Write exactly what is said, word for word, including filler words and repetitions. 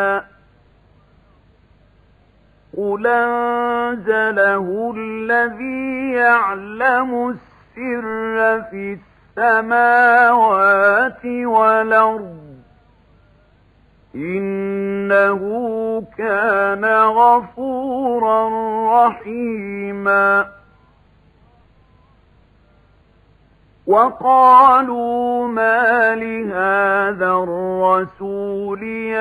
قُلْ أَنزَلَهُ الَّذِي يَعْلَمُ السِّرَّ فِي السَّمَاوَاتِ وَالْأَرْضِ ۚ إِنَّهُ كَانَ غَفُورًا رَّحِيمًا وَقَالُوا مَالِ هَٰذَا الرَّسُولِ